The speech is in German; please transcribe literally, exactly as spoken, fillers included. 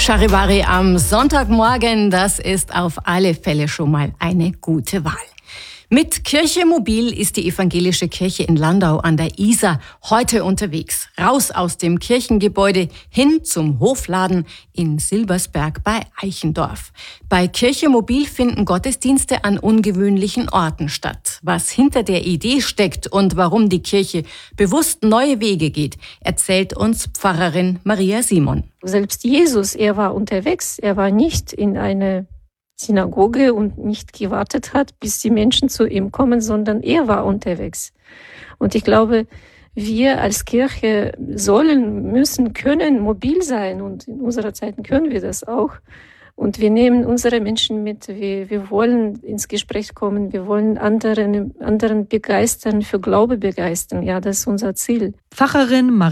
Charivari am Sonntagmorgen, das ist auf alle Fälle schon mal eine gute Wahl. Mit Kirche Mobil ist die evangelische Kirche in Landau an der Isar heute unterwegs. Raus aus dem Kirchengebäude hin zum Hofladen in Silbersberg bei Eichendorf. Bei Kirche Mobil finden Gottesdienste an ungewöhnlichen Orten statt. Was hinter der Idee steckt und warum die Kirche bewusst neue Wege geht, erzählt uns Pfarrerin Maria Simon. Selbst Jesus, er war unterwegs, er war nicht in eine Synagoge und nicht gewartet hat, bis die Menschen zu ihm kommen, sondern er war unterwegs. Und ich glaube, wir als Kirche sollen, müssen, können mobil sein und in unserer Zeit können wir das auch. Und wir nehmen unsere Menschen mit, wir, wir wollen ins Gespräch kommen, wir wollen anderen, anderen begeistern, für Glaube begeistern. Ja, das ist unser Ziel. Pfarrerin Maria